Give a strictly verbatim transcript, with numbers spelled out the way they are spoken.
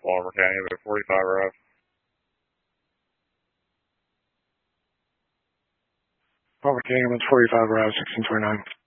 Baltimore County, but forty-five arrive. Baltimore County, forty-five arrive, sixteen twenty-nine.